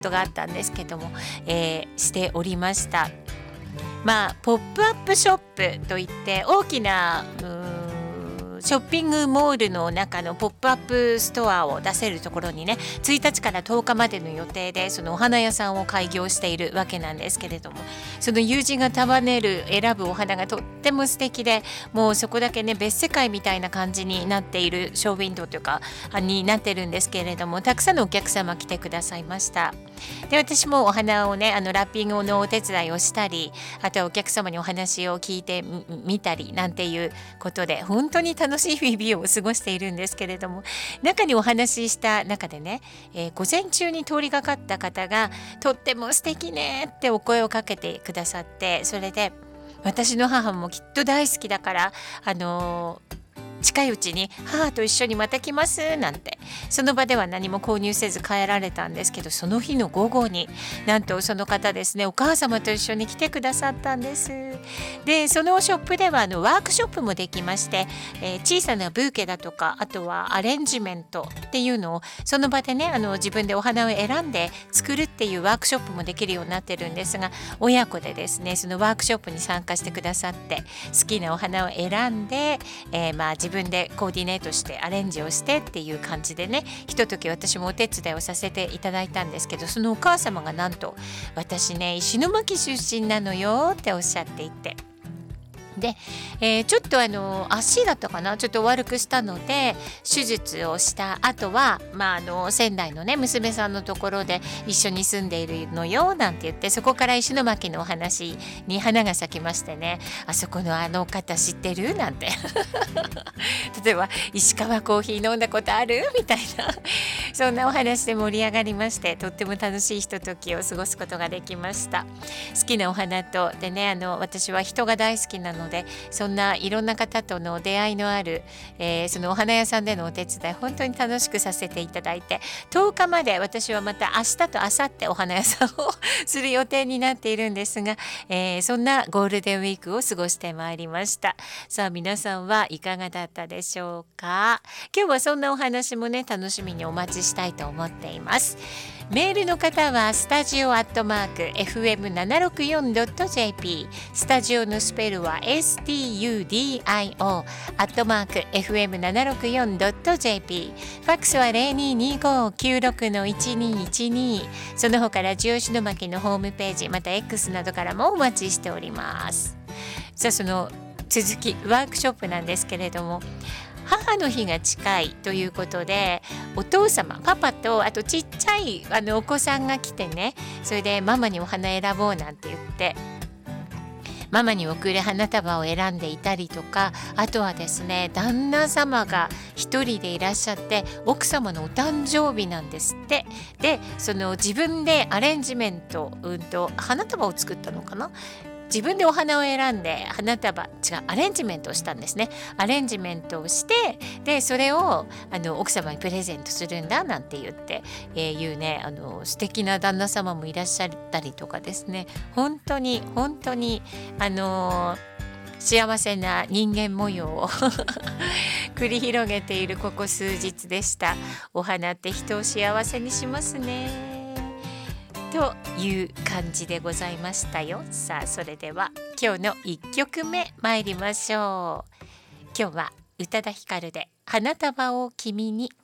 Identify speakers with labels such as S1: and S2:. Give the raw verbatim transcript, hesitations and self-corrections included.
S1: ことがあったんですけども、えー、しておりました。まあポップアップショップといって大きなうーんショッピングモールの中のポップアップストアを出せるところにね、ついたちからとおかまでの予定でそのお花屋さんを開業しているわけなんですけれども、その友人が束ねる選ぶお花がとっても素敵で、もうそこだけね別世界みたいな感じになっているショーウィンドウというかになってるんですけれども、たくさんのお客様来てくださいました。で私もお花をねあのラッピングのお手伝いをしたり、あとはお客様にお話を聞いてみたりなんていうことで本当に楽しい日々を過ごしているんですけれども、中にお話しした中でね、えー、午前中に通りがかった方がとっても素敵ねってお声をかけてくださって、それで私の母もきっと大好きだからあのー近いうちに母と一緒にまた来ますなんて、その場では何も購入せず帰られたんですけど、その日の午後になんとその方ですね、お母様と一緒に来てくださったんです。でそのショップではあのワークショップもできまして、えー、小さなブーケだとかあとはアレンジメントっていうのをその場でねあの自分でお花を選んで作るっていうワークショップもできるようになってるんですが、親子でですねそのワークショップに参加してくださって好きなお花を選んで、えー、まあ自分でコーディネートしてアレンジをしてっていう感じでね、ひととき私もお手伝いをさせていただいたんですけど、そのお母様がなんと私ね石巻出身なのよっておっしゃっていて、で、えー、ちょっとあの足だったかなちょっと悪くしたので手術をした後は、まあ、あの仙台のね娘さんのところで一緒に住んでいるのよなんて言って、そこから石巻のお話に花が咲きましてね、あそこのあの方知ってるなんて例えば石川コーヒー飲んだことあるみたいなそんなお話で盛り上がりまして、とっても楽しいひとときを過ごすことができました。好きなお花とでね、あの私は人が大好きなので、そんないろんな方との出会いのある、えー、そのお花屋さんでのお手伝い本当に楽しくさせていただいて、とおかまで私はまた明日と明後日お花屋さんをする予定になっているんですが、えー、そんなゴールデンウィークを過ごしてまいりました。さあ皆さんはいかがだったでしょうか。今日はそんなお話もね楽しみにお待ちしたいと思っています。メールの方はスタジオアットマーク エフエムななろくよんドットジェーピー、 スタジオのスペルは エスティーユーディーアイオー アットマーク エフエムななろくよんドットジェーピー、 ファックスは ゼロにーにーごーきゅうろくのいちにーいちにー、 その他ラジオ石巻のホームページまた X などからもお待ちしております。さあその続きワークショップなんですけれども、母の日が近いということでお父様パパとあとちっちゃいあのお子さんが来てね、それでママにお花選ぼうなんて言ってママに贈る花束を選んでいたりとか、あとはですね旦那様が一人でいらっしゃって奥様のお誕生日なんですって。でその自分でアレンジメント、うんと花束を作ったのかな、自分でお花を選んで花束違うアレンジメントをしたんですね。アレンジメントをしてでそれをあの奥様にプレゼントするんだなんて言って、えー、いうねあの素敵な旦那様もいらっしゃったりとかですね、本当に本当にあのー幸せな人間模様を繰り広げているここ数日でした。お花って人を幸せにしますねという感じでございましたよ。さあそれでは今日のいっきょくめ参りましょう。今日は宇多田ヒカルで花束を君に。